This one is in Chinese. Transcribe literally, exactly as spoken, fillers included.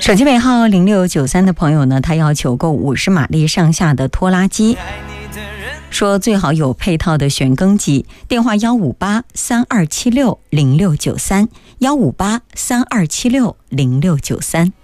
手机尾号零六九三的朋友呢，他要求购五十马力上下的拖拉机，说最好有配套的旋耕机，电话幺五八三二七六零六九三幺五八三二七六零六九三。